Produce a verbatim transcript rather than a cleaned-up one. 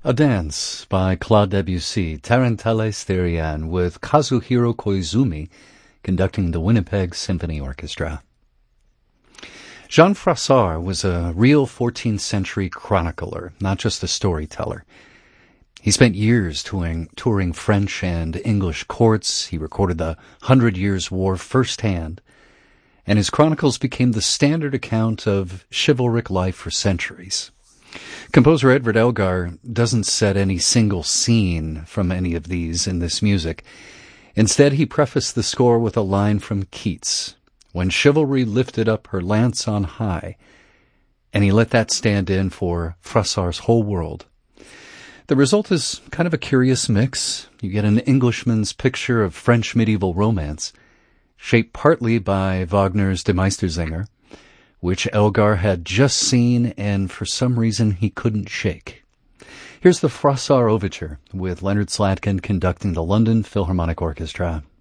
A Dance by Claude Debussy, Tarantellas Therian, with Kazuhiro Koizumi conducting the Winnipeg Symphony Orchestra. Jean Froissart was a real fourteenth century chronicler, not just a storyteller. He spent years touring, touring French and English courts. He recorded the Hundred Years' War firsthand, and his chronicles became the standard account of chivalric life for centuries. Composer Edward Elgar doesn't set any single scene from any of these in this music. Instead, he prefaced the score with a line from Keats, "When chivalry lifted up her lance on high," and he let that stand in for Froissart's whole world. The result is kind of a curious mix. You get an Englishman's picture of French medieval romance, shaped partly by Wagner's Die Meistersinger, which Elgar had just seen and for some reason he couldn't shake. Here's the Froissart Overture with Leonard Slatkin conducting the London Philharmonic Orchestra.